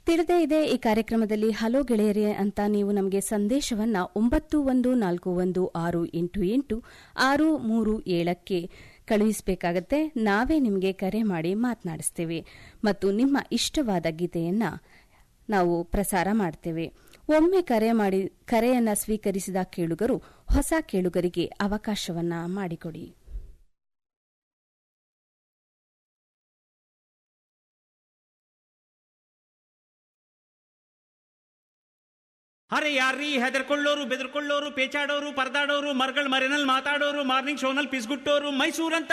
ತಿಳಿದೇ ಇದೆ ಈ ಕಾರ್ಯಕ್ರಮದಲ್ಲಿ ಹಲೋ ಗೆಳೆಯರೇ ಅಂತ ನೀವು ನಮಗೆ ಸಂದೇಶವನ್ನ 9141688637 ಕಳುಹಿಸಬೇಕಾಗತ್ತೆ. ನಾವೇ ನಿಮಗೆ ಕರೆ ಮಾಡಿ ಮಾತನಾಡಿಸ್ತೇವೆ ಮತ್ತು ನಿಮ್ಮ ಇಷ್ಟವಾದ ಗೀತೆಯನ್ನ ನಾವು ಪ್ರಸಾರ ಮಾಡ್ತೇವೆ. ಒಮ್ಮೆ ಕರೆಯನ್ನ ಸ್ವೀಕರಿಸಿದ ಕೇಳುಗರು ಹೊಸ ಕೇಳುಗರಿಗೆ ಅವಕಾಶವನ್ನ ಮಾಡಿಕೊಡಿ. ಅರೆ ಯಾರ್ರೀ ಹೆದರ್ಕೊಳ್ಳೋರು, ಬೆದರ್ಕೊಳ್ಳೋರು, ಪೇಚಾಡೋರು, ಪರದಾಡೋರು, ಮರಗಳ ಮರೆನಲ್ಲಿ ಮಾತಾಡೋರು, ಮಾರ್ನಿಂಗ್ ಶೋನಲ್ಲಿ ಪಿಸ್ಗುಟ್ಟೋರು, ಮೈಸೂರಂತ